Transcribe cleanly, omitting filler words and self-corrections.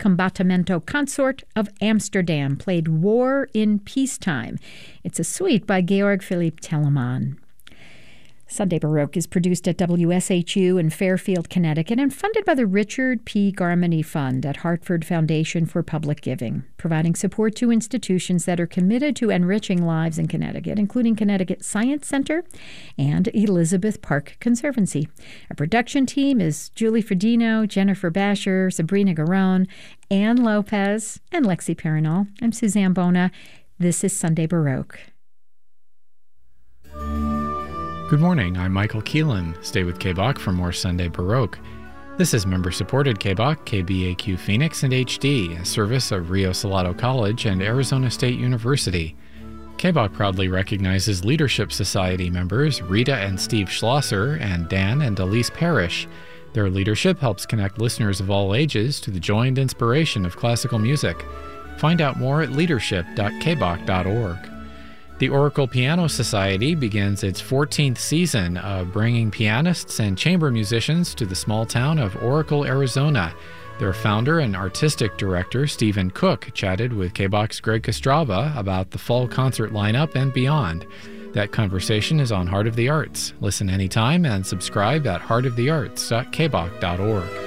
Combattimento Consort of Amsterdam played War in Peacetime. It's a suite by Georg Philipp Telemann. Sunday Baroque is produced at WSHU in Fairfield, Connecticut, and funded by the Richard P. Garmany Fund at Hartford Foundation for Public Giving, providing support to institutions that are committed to enriching lives in Connecticut, including Connecticut Science Center and Elizabeth Park Conservancy. Our production team is Julie Fredino, Jennifer Basher, Sabrina Garone, Ann Lopez, and Lexi Perinal. I'm Suzanne Bona. This is Sunday Baroque. Good morning, I'm Michael Keelan. Stay with KBOC for more Sunday Baroque. This is member-supported KBOC, KBAQ Phoenix, and HD, a service of Rio Salado College and Arizona State University. KBOC proudly recognizes Leadership Society members Rita and Steve Schlosser and Dan and Elise Parrish. Their leadership helps connect listeners of all ages to the joy and inspiration of classical music. Find out more at leadership.kboc.org. The Oracle Piano Society begins its 14th season of bringing pianists and chamber musicians to the small town of Oracle, Arizona. Their founder and artistic director, Stephen Cook, chatted with KBOC's Greg Kostrava about the fall concert lineup and beyond. That conversation is on Heart of the Arts. Listen anytime and subscribe at heartofthearts.kboc.org.